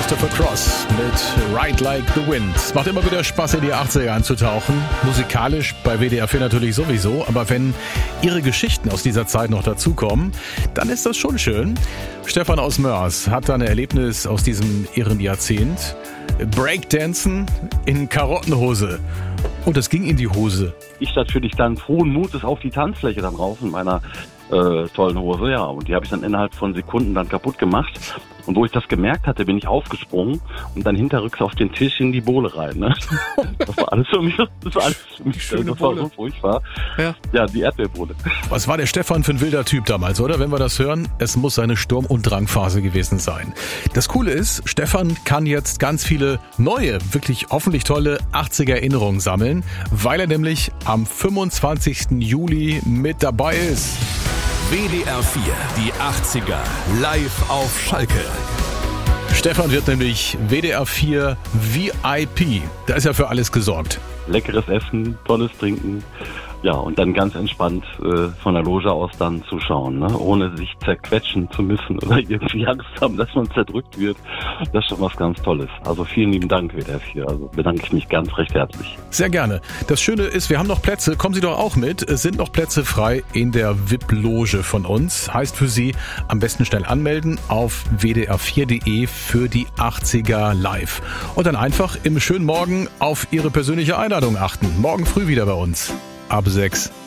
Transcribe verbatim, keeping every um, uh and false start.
Christopher Cross mit Ride Like the Wind. Es macht immer wieder Spaß, in die achtziger einzutauchen. Musikalisch bei W D R vier natürlich sowieso. Aber wenn Ihre Geschichten aus dieser Zeit noch dazukommen, dann ist das schon schön. Stefan aus Mörs hat da ein Erlebnis aus diesem irren Jahrzehnt. Breakdancen in Karottenhose. Und das ging in die Hose. Ich natürlich dann frohen Mutes auf die Tanzfläche dann rauf in meiner äh, tollen Hose, ja. Und die habe ich dann innerhalb von Sekunden dann kaputt gemacht. Und wo ich das gemerkt hatte, bin ich aufgesprungen und dann hinterrücks auf den Tisch in die Bohle rein. Ne? Das war alles für mich. Das war alles für mich. Schöne das war Bohle. so furchtbar. Ja, ja, die Erdbeerbohle. Was war der Stefan für ein wilder Typ damals, oder? Wenn wir das hören, es muss seine Sturm- und Drangphase gewesen sein. Das Coole ist, Stefan kann jetzt ganz viele neue, wirklich hoffentlich tolle achtziger Erinnerungen sammeln, weil er nämlich am fünfundzwanzigsten Juli mit dabei ist. W D R vier, die achtziger, live auf Schalke. Stefan wird nämlich W D R vier V I P. Da ist ja für alles gesorgt. Leckeres Essen, tolles Trinken. Ja, und dann ganz entspannt äh, von der Loge aus dann zuschauen, ne? Ohne sich zerquetschen zu müssen oder irgendwie Angst haben, dass man zerdrückt wird. Das ist schon was ganz Tolles. Also vielen lieben Dank, W D R vier. Also bedanke ich mich ganz recht herzlich. Sehr gerne. Das Schöne ist, wir haben noch Plätze. Kommen Sie doch auch mit. Es sind noch Plätze frei in der V I P-Loge von uns. Heißt für Sie, am besten schnell anmelden auf w d r vier punkt d e für die achtziger live. Und dann einfach im schönen Morgen auf Ihre persönliche Einladung achten. Morgen früh wieder bei uns. Ab sechs.